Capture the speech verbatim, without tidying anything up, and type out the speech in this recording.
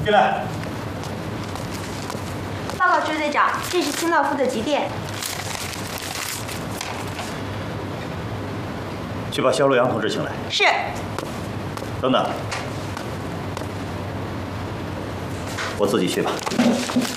进来。 报告支队长，这是清道夫的急电。 去把肖洛阳同志请来。 是。 等等，我自己去吧。